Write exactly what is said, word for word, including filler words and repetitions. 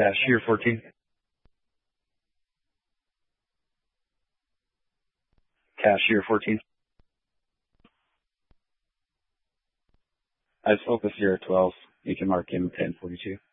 Cashier fourteen. Cashier fourteen. I spoke with zero twelve. You can mark him ten forty-two.